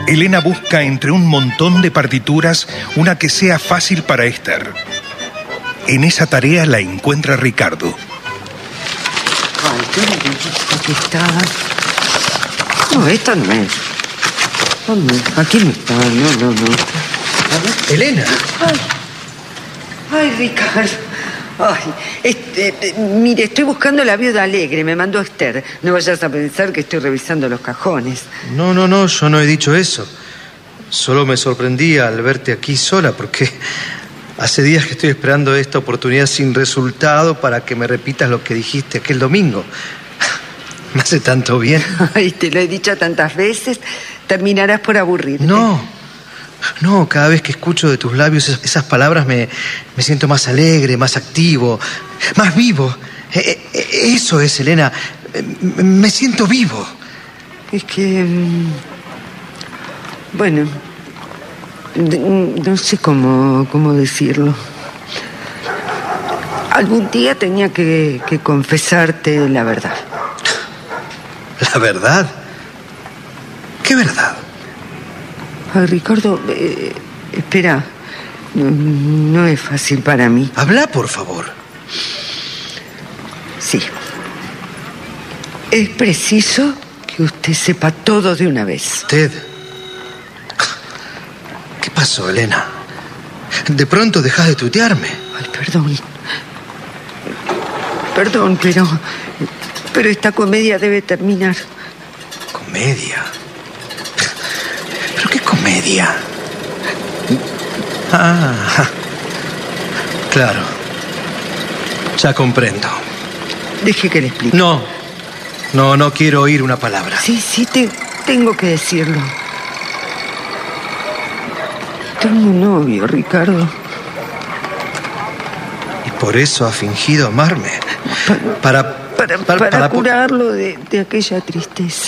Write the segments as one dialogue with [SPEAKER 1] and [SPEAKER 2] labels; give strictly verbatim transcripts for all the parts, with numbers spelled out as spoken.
[SPEAKER 1] Elena busca entre un montón de partituras una que sea fácil para Esther. En esa tarea la encuentra Ricardo.
[SPEAKER 2] Ay, qué bonita que estaba. No, esta no es. No, no, aquí no está, no, no, no. A ver.
[SPEAKER 3] Elena.
[SPEAKER 2] Ay, ay, Ricardo. Ay, este, mire, estoy buscando La Viuda Alegre, me mandó Esther. No vayas a pensar que estoy revisando los cajones.
[SPEAKER 3] No, no, no, yo no he dicho eso. Solo me sorprendí al verte aquí sola, porque hace días que estoy esperando esta oportunidad sin resultado para que me repitas lo que dijiste aquel domingo. Me hace tanto bien.
[SPEAKER 2] Ay, te lo he dicho tantas veces, terminarás por aburrirte.
[SPEAKER 3] No. No, cada vez que escucho de tus labios esas palabras me, me siento más alegre, más activo, más vivo. Eso es, Elena. Me siento vivo.
[SPEAKER 2] Es que... Bueno, no sé cómo, cómo decirlo. Algún día tenía que, que confesarte la verdad.
[SPEAKER 3] ¿La verdad? ¿Qué verdad?
[SPEAKER 2] Ay, Ricardo, eh, espera. No, no es fácil para mí.
[SPEAKER 3] Habla, por favor.
[SPEAKER 2] Sí. Es preciso que usted sepa todo de una vez.
[SPEAKER 3] ¿Usted? ¿Qué pasó, Elena? De pronto dejas de tutearme.
[SPEAKER 2] Ay, perdón. Perdón, pero... Pero esta comedia debe terminar.
[SPEAKER 3] ¿Comedia? ¿Pero qué comedia? Ah, claro. Ya comprendo.
[SPEAKER 2] Deje que le explique.
[SPEAKER 3] No, no, no quiero oír una palabra.
[SPEAKER 2] Sí, sí, te, tengo que decirlo. Tengo un novio, Ricardo.
[SPEAKER 3] ¿Y por eso ha fingido amarme? Para...
[SPEAKER 2] Para, para, para, para curarlo de, de aquella tristeza.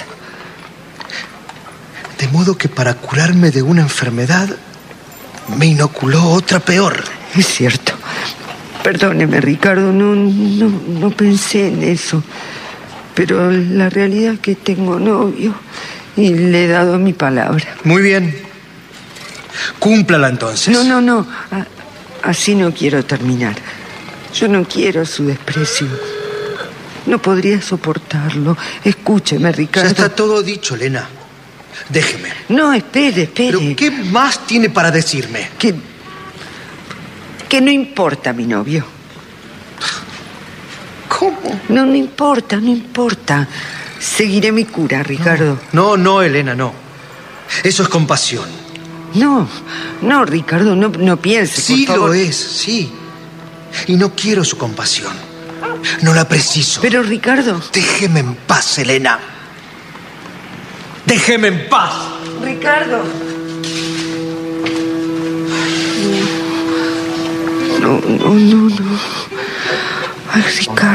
[SPEAKER 3] De modo que para curarme de una enfermedad me inoculó otra peor.
[SPEAKER 2] Es cierto. Perdóneme, Ricardo, no, no, no pensé en eso. Pero la realidad es que tengo novio y le he dado mi palabra.
[SPEAKER 3] Muy bien. Cúmplala entonces.
[SPEAKER 2] No, no, no. Así no quiero terminar. Yo no quiero su desprecio. No podría soportarlo. Escúcheme, Ricardo.
[SPEAKER 3] Ya está todo dicho, Elena. Déjeme.
[SPEAKER 2] No, espere, espere.
[SPEAKER 3] ¿Pero qué más tiene para decirme?
[SPEAKER 2] Que... que no importa mi novio.
[SPEAKER 3] ¿Cómo?
[SPEAKER 2] No, no importa, no importa. Seguiré mi cura, Ricardo.
[SPEAKER 3] No, no, no, Elena, no. Eso es compasión.
[SPEAKER 2] No, no, Ricardo, no, no piense,
[SPEAKER 3] Sí
[SPEAKER 2] por favor.
[SPEAKER 3] lo es, sí. Y no quiero su compasión. No la preciso.
[SPEAKER 2] Pero, Ricardo...
[SPEAKER 3] Déjeme en paz, Elena. Déjeme en paz.
[SPEAKER 2] Ricardo. No, no, no, no. Ay, Ricardo.